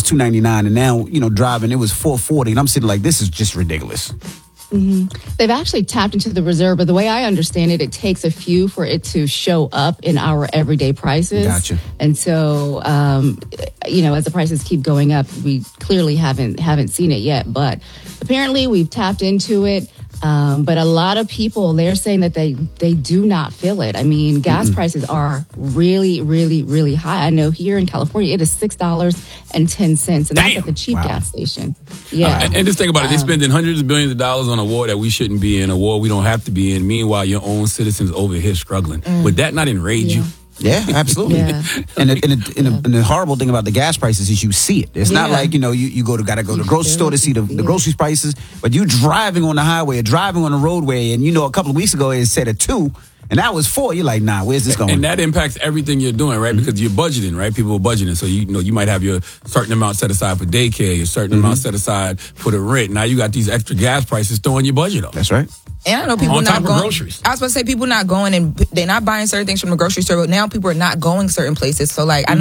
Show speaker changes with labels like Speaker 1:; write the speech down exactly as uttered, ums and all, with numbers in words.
Speaker 1: two ninety-nine, and now, you know, driving, it was four forty, and I'm sitting like, this is just ridiculous.
Speaker 2: Mm-hmm. They've actually tapped into the reserve, but the way I understand it, it takes a few for it to show up in our everyday prices.
Speaker 1: Gotcha.
Speaker 2: And so, um, you know, as the prices keep going up, we clearly haven't haven't seen it yet. But apparently, we've tapped into it. Um, but a lot of people, they're saying that they, they do not feel it. I mean, gas mm-hmm. prices are really, really, really high. I know here in California, it is six dollars and ten cents, and
Speaker 3: Damn.
Speaker 2: that's at the cheap
Speaker 1: Wow.
Speaker 2: gas station. Yeah.
Speaker 3: Uh, and, and just think about it. They're
Speaker 2: Um,
Speaker 3: spending hundreds of billions of dollars on a war that we shouldn't be in, a war we don't have to be in. Meanwhile, your own citizens over here struggling.
Speaker 2: Mm.
Speaker 3: Would that not enrage
Speaker 2: Yeah.
Speaker 3: you?
Speaker 1: Yeah, absolutely.
Speaker 2: Yeah.
Speaker 1: And, the, and, the, and, the, and the horrible thing about the gas prices is you see it. It's not
Speaker 2: Yeah.
Speaker 1: like, you know, you, you go to gotta go to the grocery
Speaker 2: Yeah.
Speaker 1: store to see the, the
Speaker 2: Yeah.
Speaker 1: grocery prices, but you driving on the highway or driving on the roadway, and you know, a couple of weeks ago it said a two, and that was four. You're like, nah, where's this going?
Speaker 3: And that impacts everything you're doing, right? Mm-hmm. Because you're budgeting, right? People are budgeting. So, you, you know, you might have your certain amount set aside for daycare, your certain mm-hmm. amount set aside for the rent. Now you got these extra gas prices throwing your budget off.
Speaker 1: That's right.
Speaker 4: And I know people
Speaker 3: On
Speaker 4: not
Speaker 3: top of
Speaker 4: going.
Speaker 3: groceries.
Speaker 4: I was supposed to say people not going and they're not buying certain things from the grocery store, but now people are not going certain places. So like I know